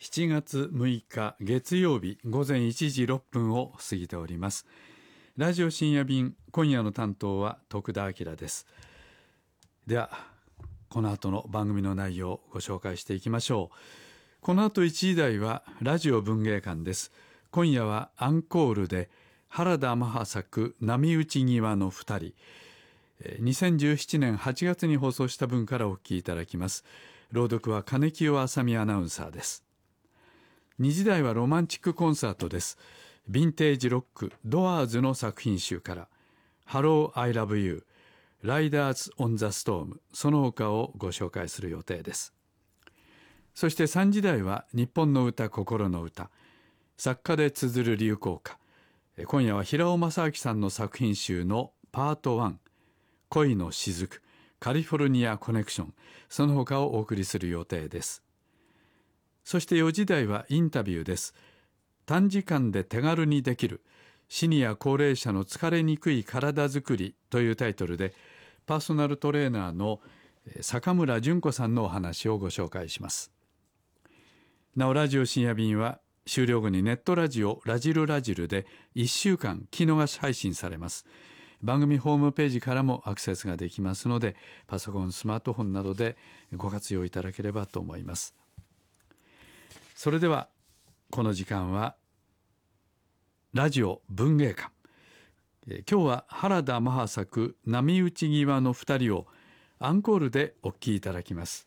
7月6日月曜日午前1時6分を過ぎております。ラジオ深夜便、今夜の担当は徳田明です。ではこの後の番組の内容をご紹介していきましょう。この後1時台はラジオ文芸館です。今夜はアンコールで原田マハ作波打ち際の二人、2017年8月に放送した分からお聞きいただきます。朗読は金清あさみアナウンサーです。2時台はロマンチックコンサートです。ヴィンテージロックドアーズの作品集からハロー I love you、 ライダーズ・オン・ザ・ストーム、その他をご紹介する予定です。そして3時台は日本の歌心の歌、作家で綴る流行歌。今夜は平尾正明さんの作品集のパート1、恋の雫、カリフォルニアコネクション、その他をお送りする予定です。そして4時台はインタビューです。短時間で手軽にできるシニア高齢者の疲れにくい体づくりというタイトルで、パーソナルトレーナーの坂村純子さんのお話をご紹介します。なおラジオ深夜便は終了後にネットラジオラジルラジルで1週間聞き逃し配信されます。番組ホームページからもアクセスができますので、パソコン、スマートフォンなどでご活用いただければと思います。それではこの時間はラジオ文芸館、今日は原田マハ作波打ち際の二人をアンコールでお聞きいただきます。